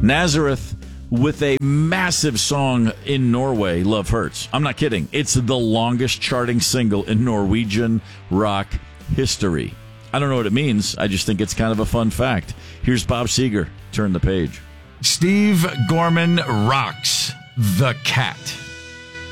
Nazareth with a massive song in Norway, Love Hurts. I'm not kidding. It's the longest charting single in Norwegian rock history. I don't know what it means. I just think it's kind of a fun fact. Here's Bob Seger. Turn the page. Steve Gorman rocks The Cat.